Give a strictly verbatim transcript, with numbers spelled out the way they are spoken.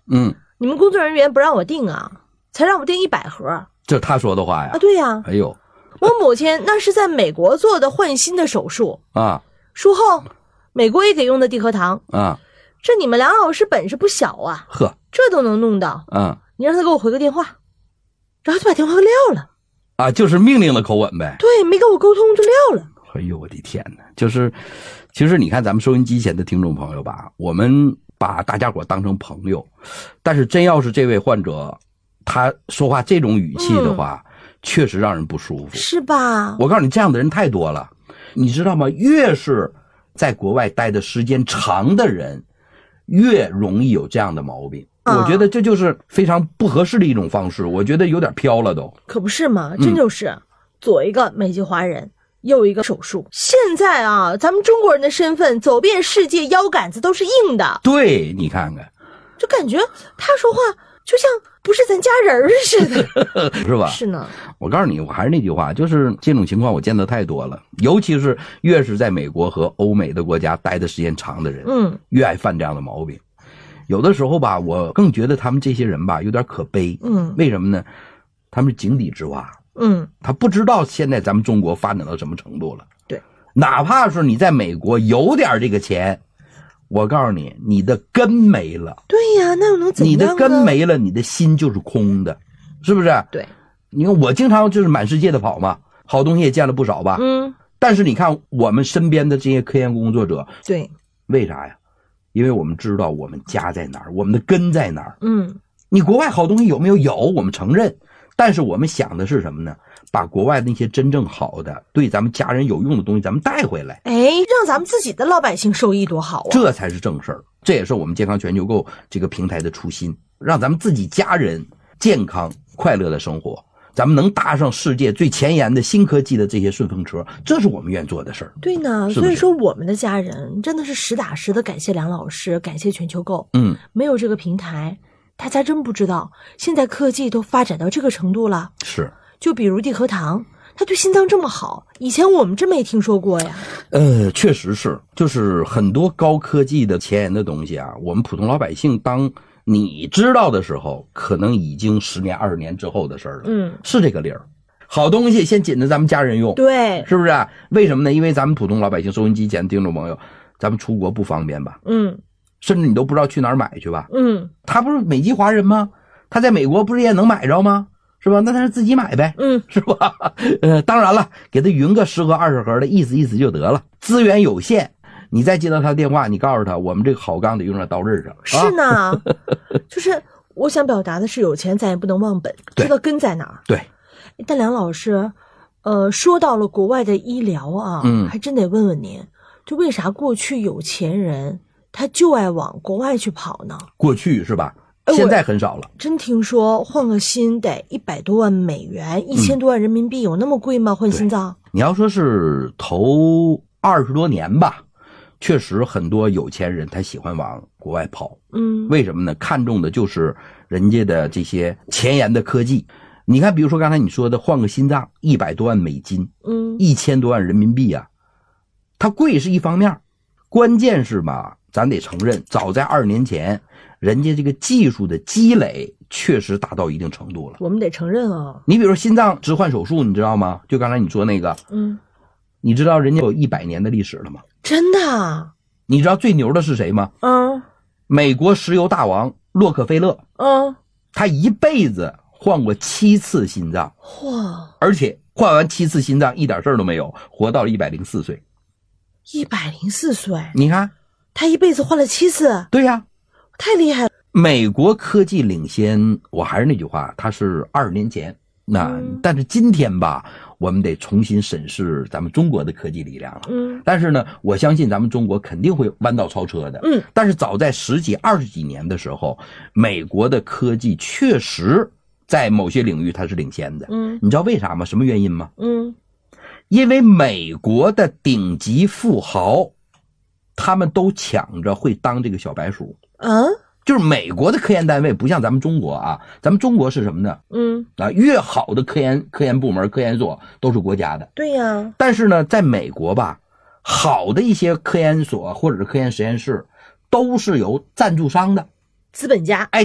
嗯， 你们工作人员不让我订啊，才让我订一百盒。 这他说的话呀？ 啊，对呀。 哎呦， 我母亲那是在美国做的换心的手术啊， 术后美国也给用的地核糖啊， 这你们梁老师本事不小啊， 呵， 这都能弄到。 嗯， 你让他给我回个电话，然后就把电话给撂了。 啊，就是命令的口吻呗。 对，没跟我沟通就撂了。 哎呦我的天哪，就是其实你看咱们收音机前的听众朋友吧，我们把大家伙当成朋友，但是真要是这位患者他说话这种语气的话、嗯、确实让人不舒服， 是吧？ 我告诉你，这样的人太多了，你知道吗？越是在国外待的时间长的人越容易有这样的毛病、啊、我觉得这就是非常不合适的一种方式，我觉得有点飘了都。 可不是嘛，真就是、嗯、左一个美籍华人又一个手术，现在啊咱们中国人的身份走遍世界腰杆子都是硬的。 对，你看看， 就感觉他说话就像不是咱家人似的是吧？ 是呢。 我告诉你，我还是那句话，就是这种情况我见得太多了，尤其是越是在美国和欧美的国家待的时间长的人，嗯，越爱犯这样的毛病。有的时候吧，我更觉得他们这些人吧有点可悲，嗯，为什么呢？他们是井底之蛙，嗯，他不知道现在咱们中国发展到什么程度了。 对， 哪怕是你在美国有点这个钱，我告诉你，你的根没了。 对呀，那又能怎样呢？ 你的根没了，你的心就是空的，是不是？ 对。 你看我经常就是满世界的跑嘛，好东西也见了不少吧。嗯。但是你看我们身边的这些科研工作者， 对， 为啥呀？因为我们知道我们家在哪儿，我们的根在哪儿。 嗯。你国外好东西有没有？有，我们承认。但是我们想的是什么呢？把国外那些真正好的、对咱们家人有用的东西咱们带回来。 哎，让咱们自己的老百姓受益多好啊！ 这才是正事儿。这也是我们健康全球购这个平台的初心，让咱们自己家人健康快乐的生活，咱们能搭上世界最前沿的新科技的这些顺风车，这是我们愿做的事儿。 对呢，所以说我们的家人真的是实打实的感谢梁老师，感谢全球购。嗯，没有这个平台，大家真不知道现在科技都发展到这个程度了。 是， 就比如地核糖，它对心脏这么好，以前我们真没听说过呀。 呃，确实是，就是很多高科技的前沿的东西啊，我们普通老百姓当你知道的时候，可能已经十年二十年之后的事儿了。嗯，是这个理儿。好东西先紧着咱们家人用， 对， 是不是、啊？为什么呢？因为咱们普通老百姓，收音机前的听众朋友，咱们出国不方便吧？嗯，甚至你都不知道去哪儿买去吧？嗯，他不是美籍华人吗？他在美国不是也能买着吗？是吧？那他是自己买呗，嗯，是吧？呃，当然了，给他匀个十盒二十盒的，意思意思就得了。资源有限，你再接到他的电话，你告诉他，我们这个好钢得用在刀刃上。 是呢，啊、就是我想表达的是，有钱咱也不能忘本，知道根在哪儿。 对。 但梁老师，呃，说到了国外的医疗啊，嗯，还真得问问您，就为啥过去有钱人他就爱往国外去跑呢？ 过去是吧？现在很少了。 真听说换个心得一百多万美元，一千多万人民币，有那么贵吗？换心脏？ 你要说是头二十多年吧，确实很多有钱人他喜欢往国外跑。嗯，为什么呢？看重的就是人家的这些前沿的科技。你看，比如说刚才你说的换个心脏，一百多万美金，嗯，一千多万人民币啊，它贵是一方面，关键是吧，咱得承认，早在二十年前。人家这个技术的积累确实达到一定程度了， 我们得承认啊。 你比如说心脏置换手术，你知道吗？就刚才你说那个，嗯，你知道人家有一百年的历史了吗？ 真的？ 你知道最牛的是谁吗？嗯，美国石油大王洛克菲勒，嗯，他一辈子换过七次心脏，哇！而且换完七次心脏一点事儿都没有，活到了一百零四岁。 一百零四岁？ 你看， 他一辈子换了七次。 对呀。 太厉害了！ 美国科技领先，我还是那句话，它是二十年前。那、嗯、但是今天吧，我们得重新审视咱们中国的科技力量了。嗯，但是呢，我相信咱们中国肯定会弯道超车的。嗯，但是早在十几、二十几年的时候，美国的科技确实在某些领域它是领先的。嗯，你知道为啥吗？什么原因吗？嗯，因为美国的顶级富豪，他们都抢着会当这个小白鼠。嗯，就是美国的科研单位不像咱们中国啊，咱们中国是什么呢？嗯，啊，越好的科研科研部门、科研所都是国家的。 对呀。 但是呢，在美国吧，好的一些科研所或者是科研实验室都是由赞助商的资本家。 哎。